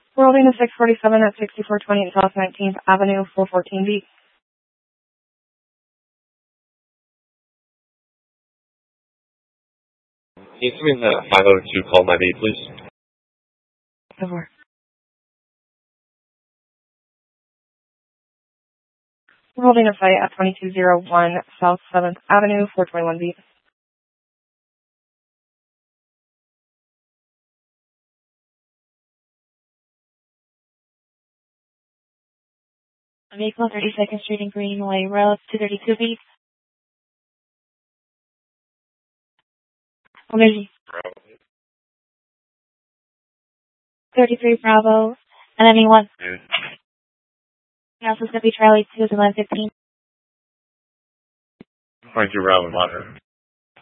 We're holding a 647 at 6428 South 19th Avenue, 414B. Can you send me the 502 call my B, please? Over. We're holding a fight at 2201 South 7th Avenue, 421B. Vehicle 32nd Street and Greenway Road, 232B. Energy. 33 Bravo. Enemy 1. Also, Mississippi Charlie 2 is 1115. 22 Bravo, monitor.